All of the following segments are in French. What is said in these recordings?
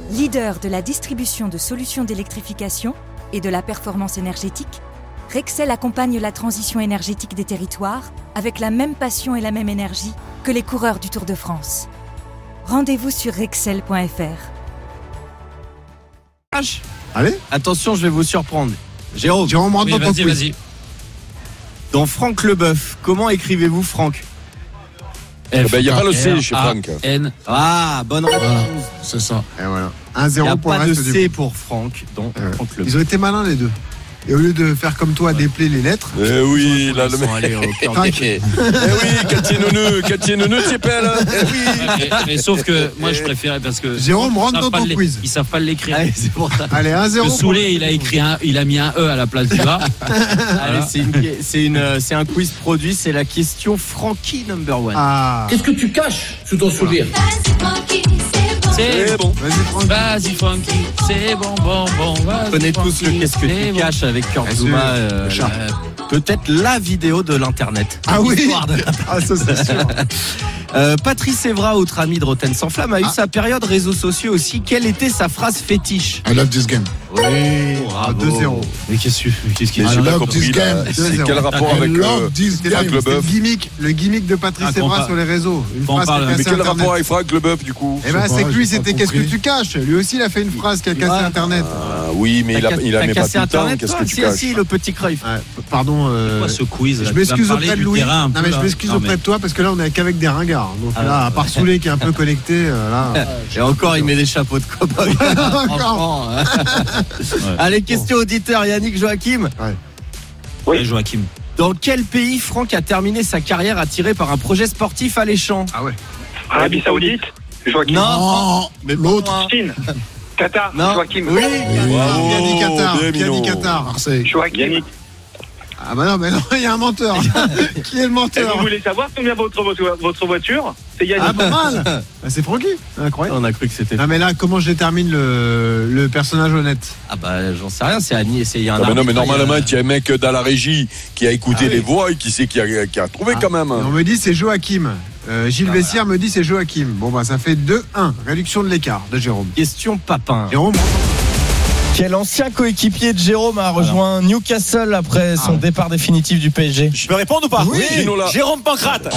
Leader de la distribution de solutions d'électrification et de la performance énergétique, Rexel accompagne la transition énergétique des territoires avec la même passion et la même énergie que les coureurs du Tour de France. Rendez-vous sur rexel.fr. Allez. Attention, je vais vous surprendre. Jérôme, rentre dans ton quiz. Vas-y. Dans Franck Leboeuf, comment écrivez-vous Franck? Il n'y a pas le C chez Franck. N. Ah, bonne réponse. C'est ça. Et voilà. Il n'y 1-0 a pour le pas de reste du C pour Franck dans Franck Leboeuf. Ils ont été malins les deux. Et au lieu de faire comme toi, dépeler les lettres. Eh oui, là, le Ils sont allés au cœur Franck. Eh oui, Cathy Nounou, tu pelles. Eh oui. Mais sauf que moi je préférais parce que Jérôme, rentre dans ton quiz. Ils savent pas l'écrire. Allez, c'est pour ça. Allez, 1-0. Le Soulé, il a mis un E à la place du A. Allez, c'est un quiz produit, c'est la question Frankie number one. Ah. Qu'est-ce que tu caches sous ton sourire? C'est bon. Vas-y, Franck. Vas-y Francky, c'est bon. On connaît tous le Qu'est-ce que tu caches avec Kurt Zouma. Peut-être la vidéo de l'internet. Ah oui. L'histoire de Ah, ça, c'est sûr. Patrice Evra, autre ami de Rotten sans flamme, a eu sa période réseaux sociaux aussi. Quelle était sa phrase fétiche? I love this game. Oui, 2-0. Mais qu'est-ce qu'il J'ai I pas love compris, this là. game. C'est quel rapport avec C'était Franck Leboeuf? le gimmick de Patrice Ah, Evra sur les réseaux. Une qu'on phrase parle, qui a Mais cassé quel Internet. rapport avec Franck Leboeuf du coup? Eh ben, Je sais c'est pas, que lui, j'ai pas c'était qu'est-ce que compris. tu caches? Lui aussi, il a fait une phrase qui a cassé Internet. Ah oui, mais il a T'as mis pas tout cassé le temps. Internet, Qu'est-ce toi? que tu Si, caches? si, le petit Cruyff. Ouais, pardon. Quoi ce quiz là? Je Tu vas m'excuse me parler auprès de du Louis. terrain un Non, peu, mais je là. m'excuse Non, auprès de toi parce que là, on est qu'avec des ringards. Donc Ah, là, à part ouais. Soulé qui est un peu connecté, là. Et encore, il met des chapeaux de cow-boy. Franchement, hein. Allez, question auditeur, Yannick Joachim. Ouais, Joachim. Dans quel pays Franck a terminé sa carrière attiré par un projet sportif alléchant? Ah ouais. Arabie Saoudite, Joachim. Non, mais l'autre. Chine, Qatar, Non. Joachim. Oui. Bravo, Piani Qatar. bien Piani mignon. Qatar. Marseille. Joachim. Yannick, Ah bah non, mais non, il y a un menteur. Qui est le et menteur? vous voulez savoir combien votre voiture? C'est Yannick. Ah, pas mal. Bah, c'est Francky. Incroyable. On a cru que c'était. Non, mais là, comment je détermine le personnage honnête? Ah bah j'en sais rien, c'est Annie, il y a un Ah mais non, mais arbitre, normalement, il y a un mec dans la régie qui a écouté les voix et qui sait qui a trouvé quand même. On me dit c'est Joachim. Gilles Vessière me dit c'est Joachim. Bon bah ça fait 2-1. Réduction de l'écart de Jérôme. Question Papin. Jérôme, Quel ancien coéquipier de Jérôme a rejoint Newcastle après son départ définitif du PSG? Je peux répondre ou pas? Oui. Ginola. Jérôme Pancrate.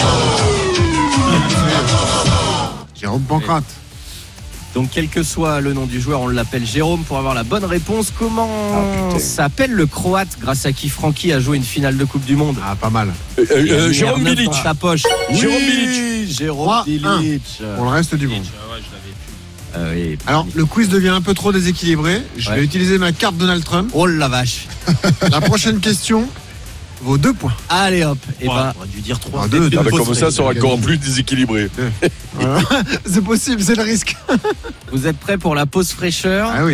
Jérôme Pancrate. Donc quel que soit le nom du joueur, on l'appelle Jérôme pour avoir la bonne réponse. Comment s'appelle le Croate grâce à qui Francky a joué une finale de Coupe du Monde? Ah pas mal. Jérôme R9 Bilic. dans sa poche. Jérôme Oui, Jérôme 3-1. Bilic. Pour le reste du monde. Oui. Alors le quiz devient un peu trop déséquilibré. Je Ouais. vais utiliser ma carte Donald Trump. Oh la vache. La prochaine question vaut 2 points. Allez hop. Et ben, On aurait dû dire 3. Ah, deux, Ah bah, deux. comme ça sera encore plus déséquilibré. Voilà. C'est possible, c'est le risque. vous êtes prêts pour la pause fraîcheur? Ah oui.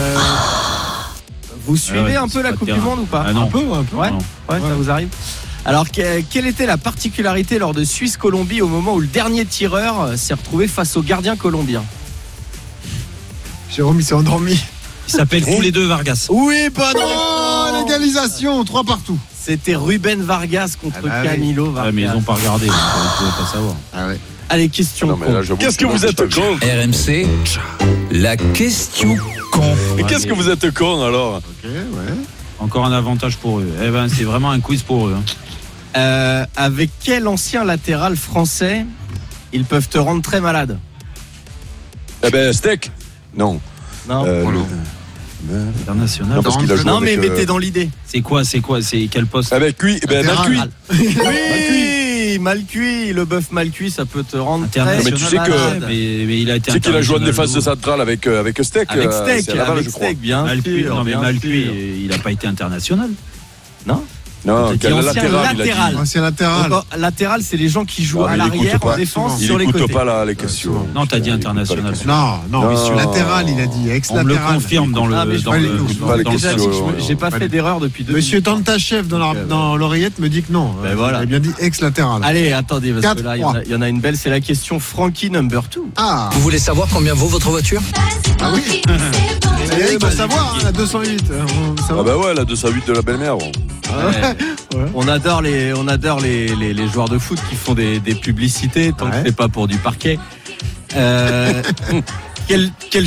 Vous suivez ouais, un peu c'est la pas Coupe du terrain. Monde ou pas? Ah non. Un peu. Ouais. Non. Ouais, ça vous arrive. Alors, quelle était la particularité lors de Suisse-Colombie au moment où le dernier tireur s'est retrouvé face au gardien colombien? Jérôme il s'est endormi. Ils s'appellent tous les deux Vargas. Oui, bonne Oh, l'égalisation, 3 partout. C'était Ruben Vargas contre Ah bah oui. Camilo Vargas. Ouais, mais ils ont pas regardé, donc ils pouvaient pas savoir. Ah ouais. Allez, question. Non, mais là, j'avoue Qu'est-ce que vous êtes con? RMC, la question con. Mais qu'est-ce que vous êtes con alors? Ok, ouais. Encore un avantage pour eux. Eh ben, c'est vraiment un quiz pour eux. Hein. Avec quel ancien latéral français ils peuvent te rendre très malade? Eh ben, Steak. Non. Non. International. Non, parce qu'il a joué Non, avec, mais mettez dans l'idée. C'est quoi? C'est quel poste? Avec lui, ben, mal cuit. Oui, mal cuit. Le bœuf mal cuit, ça peut te rendre très International. Mais tu sais que- malade. Mais il a été Tu sais qu'il a joué en défense international. centrale avec Steak. Avec Steak, c'est à Laval, avec je crois. Steak, bien Mal cuit. sûr. Non, mais bien mal sûr. cuit, il a pas été international. Non, T'as quel dit ancien latéral, il a dit. latéral. Ancien latéral. Donc, latéral, c'est les gens qui jouent Ah, à mais il écoute l'arrière, pas. en défense, Il sur les n'écoute côtés. pas là, les questions. Non, t'as dit Il écoute pas les international. questions. Non, Non. monsieur latéral, il a dit On me le ex-latéral. confirme dans le. Ah, mais je dans vais le- les coups. écoute pas les dans le- Déjà, questions. j'ai pas fait d'erreur depuis 2 Monsieur Tantachev dans l'oreillette me dit que non. Ben voilà. Il a bien dit ex-latéral. Allez, attendez, parce que là, 4-3. il y en a une belle, c'est la question Frankie number 2. Ah, Vous voulez savoir combien vaut votre voiture? ah oui. Eric va savoir, hein, la 208. Ça va. Ah bah ouais, la 208 de la belle-mère. Bon. On adore les joueurs de foot qui font des publicités tant que Ouais. c'est pas pour du parquet. Quel